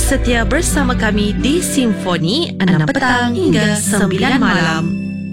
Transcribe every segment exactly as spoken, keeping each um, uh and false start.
setia bersama kami di Simfoni enam petang hingga sembilan malam.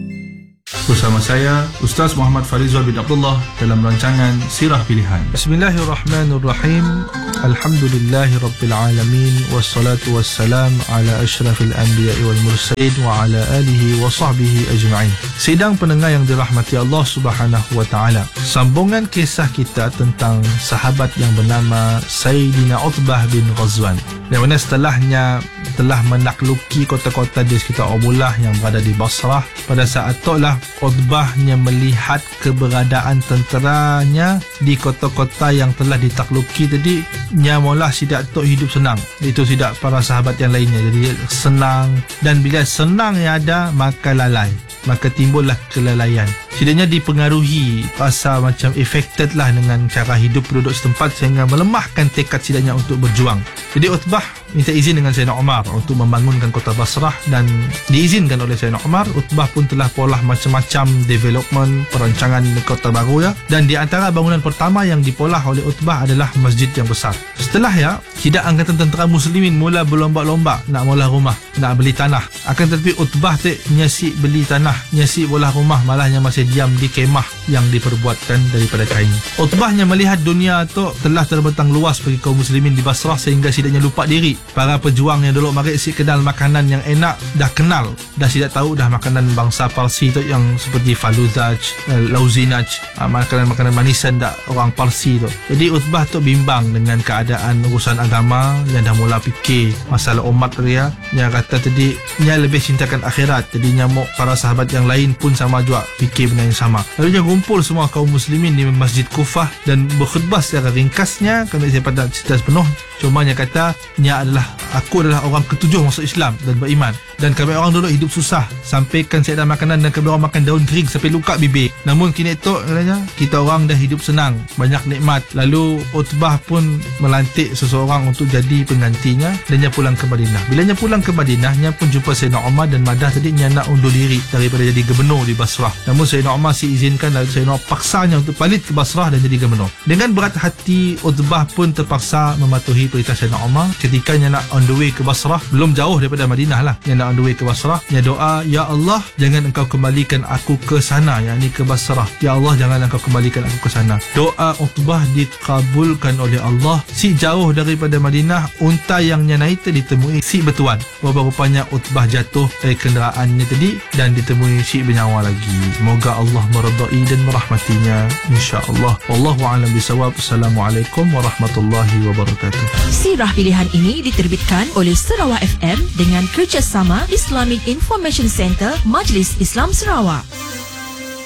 Bersama saya Ustaz Muhammad Farizal bin Abdullah dalam rancangan Sirah Pilihan. Bismillahirrahmanirrahim. Alhamdulillahi Rabbil Alamin. Wassalatu wassalam ala ashrafil anbiya'i wal mursalin wa ala alihi wa sahbihi ajma'in. Sidang pendengar yang dirahmati Allah Subhanahu wa ta'ala, sambungan kisah kita tentang sahabat yang bernama Sayyidina Utbah bin Ghazwan, yang mana setelahnya telah menakluki kota-kota di sekitar Umulah yang berada di Basrah. Pada saat itulah Utbahnya melihat keberadaan tenteranya di kota-kota yang telah ditakluki tadi, nya mula sidak tok hidup senang. Itu sidak para sahabat yang lainnya. Jadi senang, dan bila senang yang ada maka lalai, maka timbullah kelalaian. Setidaknya dipengaruhi, rasa macam affected lah dengan cara hidup penduduk setempat, sehingga melemahkan tekad setidaknya untuk berjuang. Jadi Utbah minta izin dengan Sayyidina Umar untuk membangunkan kota Basrah, dan diizinkan oleh Sayyidina Umar. Utbah pun telah polah macam-macam development, perancangan kota baru ya. Dan di antara bangunan pertama yang dipolah oleh Utbah adalah masjid yang besar. Setelah ya, tidak angkatan tentera muslimin mula berlomba-lomba nak mula rumah, nak beli tanah. Akan tetapi Utbah tu nyasi beli tanah, nyasi bola rumah, malahnya masih diam di kemah yang diperbuatkan daripada kain. Utbahnya melihat dunia tu telah terbentang luas bagi kaum muslimin di Basrah, sehingga sidaknya lupa diri. Para pejuang yang dulu mari si kenal makanan yang enak, dah kenal, dah sidak tahu dah makanan bangsa Parsi tu yang seperti faluzaj, lauzinaj, makanan-makanan manisan dah orang Parsi tu. Jadi Utbah tu bimbang dengan keadaan urusan agama, yang dah mula fikir masalah umat dia. Yang kata tadi nya lebih cintakan akhirat, jadi nyamuk para sahabat yang lain pun sama juga fikir benda yang sama. Lalu dia kumpul semua kaum muslimin di Masjid Kufah dan berkhutbah secara ringkasnya, kerana saya pada cerita sepenuh. Cuma dia kata, nya adalah aku adalah orang ketujuh masuk Islam dan beriman, dan kami orang dulu hidup susah, sampaikan saya ada makanan dan kami orang makan daun kering sampai luka bibir. Namun kini tu katanya kita orang dah hidup senang, banyak nikmat. Lalu Utbah pun melantik seseorang untuk jadi penggantinya, dan dia pulang ke Madinah. Bila dia pulang ke Madinah, dia pun jumpa Sayyidina Umar dan madah tadi dia nak undur diri daripada jadi gubernur di Basrah. Namun Sayyidina Umar si izinkan, lalu Sayyidina Umar paksanya untuk balik ke Basrah dan jadi gubernur. Dengan berat hati, Utbah pun terpaksa mematuhi perintah Sayyidina Umar. Ketika dia nak on the way ke Basrah, belum jauh daripada Madinah lah, dia nak on the way ke Basrah, dia doa, ya Allah, jangan engkau kembalikan aku ke sana, yakni ke Basrah. Ya Allah, jangan engkau kembalikan aku ke sana. Doa Utbah dikabulkan oleh Allah. Si jauh daripada Madinah, unta yang dia naik tu ditemui si bertuan. Rupa-rupanya Utbah jatuh dari kenderaannya tadi dan ditemui si bernyawa lagi. Moga Allah meredai dan merahmatinya, insya-Allah. Wallahu a'lam bisawab. Assalamualaikum warahmatullahi wabarakatuh. Sirah Pilihan ini diterbitkan oleh Sarawak F M dengan kerjasama Islamic Information Center Majlis Islam Sarawak.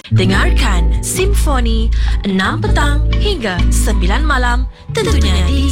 Dengarkan Simfoni enam petang hingga sembilan malam, tentunya di